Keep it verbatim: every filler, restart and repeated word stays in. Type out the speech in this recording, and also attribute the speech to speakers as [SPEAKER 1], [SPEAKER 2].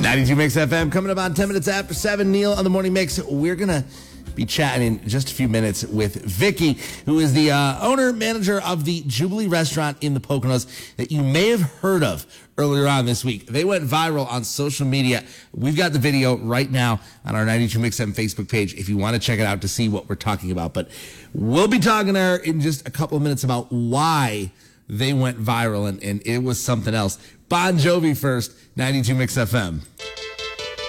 [SPEAKER 1] ninety-two Mix F M coming up on ten minutes after seven. Neil on the Morning Mix. We're going to be chatting in just a few minutes with Vicky, who is the uh, owner, manager of the Jubilee Restaurant in the Poconos that you may have heard of earlier on this week. They went viral on social media. We've got the video right now on our ninety-two Mix F M Facebook page if you want to check it out to see what we're talking about. But we'll be talking there in just a couple of minutes about why they went viral, and, and it was something else. Bon Jovi first, ninety-two Mix F M.